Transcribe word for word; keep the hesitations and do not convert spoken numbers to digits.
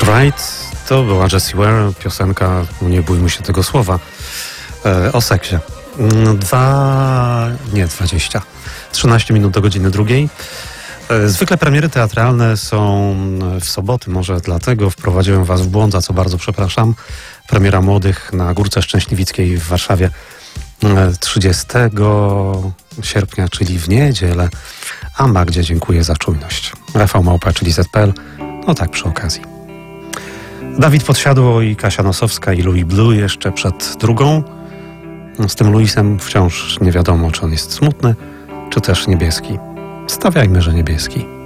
Right, to była Jessie Ware, piosenka, nie bójmy się tego słowa, e, o seksie. Dwa, nie dwadzieścia, trzynaście minut do godziny drugiej. E, zwykle premiery teatralne są w soboty, może dlatego wprowadziłem was w błąd, za co bardzo przepraszam. Premiera Młodych na Górce Szczęśliwickiej w Warszawie trzydziestego sierpnia, czyli w niedzielę. A Magdzie dziękuję za czujność. Rafał Małpa, czyli Z P L. No tak przy okazji. Dawid Podsiadło i Kasia Nosowska i Louis Blue jeszcze przed drugą. Z tym Louisem wciąż nie wiadomo, czy on jest smutny, czy też niebieski. Stawiajmy, że niebieski.